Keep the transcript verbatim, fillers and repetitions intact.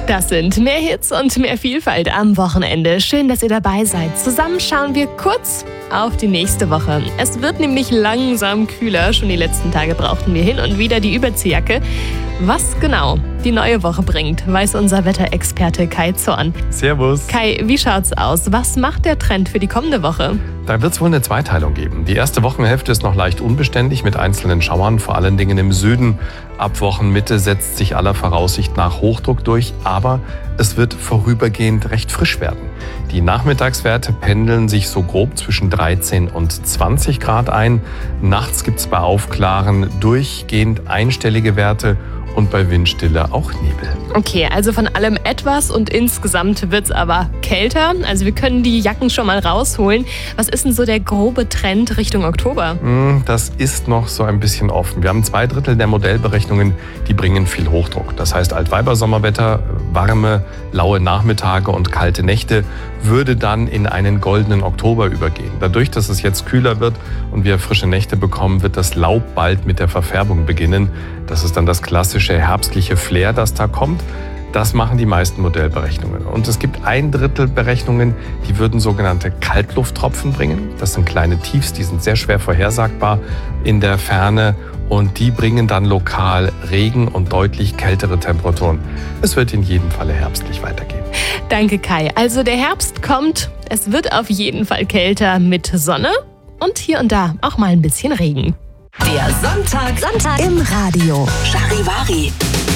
Das sind mehr Hits und mehr Vielfalt am Wochenende. Schön, dass ihr dabei seid. Zusammen schauen wir kurz auf die nächste Woche. Es wird nämlich langsam kühler. Schon die letzten Tage brauchten wir hin und wieder die Überziehjacke. Was genau die neue Woche bringt, weiß unser Wetterexperte Kai Zorn. Servus. Kai, wie schaut's aus? Was macht der Trend für die kommende Woche? Da wird es wohl eine Zweiteilung geben. Die erste Wochenhälfte ist noch leicht unbeständig mit einzelnen Schauern, vor allen Dingen im Süden. Ab Wochenmitte setzt sich aller Voraussicht nach Hochdruck durch, aber es wird vorübergehend recht frisch werden. Die Nachmittagswerte pendeln sich so grob zwischen dreizehn und zwanzig Grad ein. Nachts gibt es bei Aufklaren durchgehend einstellige Werte und bei Windstille auch Nebel. Okay, also von allem etwas und insgesamt wird's aber kälter. Also wir können die Jacken schon mal rausholen. Was ist denn so der grobe Trend Richtung Oktober? Das ist noch so ein bisschen offen. Wir haben zwei Drittel der Modellberechnungen, die bringen viel Hochdruck. Das heißt Altweibersommerwetter, warme, laue Nachmittage und kalte Nächte würde dann in einen goldenen Oktober übergehen. Dadurch, dass es jetzt kühler wird und wir frische Nächte bekommen, wird das Laub bald mit der Verfärbung beginnen. Das ist dann das klassische herbstliche Flair, das da kommt. Das machen die meisten Modellberechnungen. Und es gibt ein Drittel Berechnungen, die würden sogenannte Kaltlufttropfen bringen. Das sind kleine Tiefs, die sind sehr schwer vorhersagbar in der Ferne. Und die bringen dann lokal Regen und deutlich kältere Temperaturen. Es wird in jedem Falle herbstlich weitergehen. Danke, Kai. Also der Herbst kommt. Es wird auf jeden Fall kälter mit Sonne und hier und da auch mal ein bisschen Regen. Der Sonntag, Sonntag im Radio. Charivari.